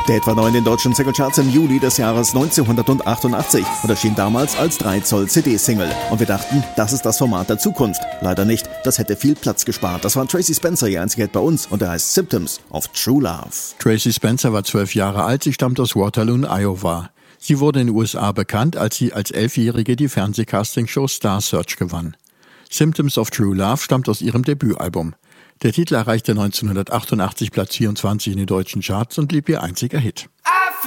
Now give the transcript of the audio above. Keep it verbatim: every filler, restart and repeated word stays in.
Der Hit war neu in den deutschen Singlecharts im Juli des Jahres neunzehnhundertachtundachtzig und erschien damals als drei Zoll C D-Single. Und wir dachten, das ist das Format der Zukunft. Leider nicht, das hätte viel Platz gespart. Das war Tracy Spencer, ihr einziger Hit bei uns, und er heißt Symptoms of True Love. Tracy Spencer war zwölf Jahre alt, sie stammt aus Waterloo, Iowa. Sie wurde in den U S A bekannt, als sie als Elfjährige die Fernsehcastingshow Star Search gewann. Symptoms of True Love stammt aus ihrem Debütalbum. Der Titel erreichte neunzehnhundertachtundachtzig Platz vierundzwanzig in den deutschen Charts und blieb ihr einziger Hit. I